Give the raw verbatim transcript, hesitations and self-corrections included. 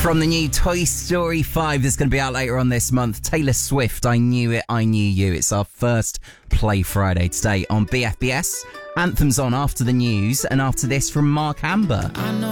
From the new Toy Story five that's going to be out later on this month, Taylor Swift, I Knew It, I Knew You. It's our first Play Friday today on B F B S. Anthem's on after the news, and after this from Mark Amber. I know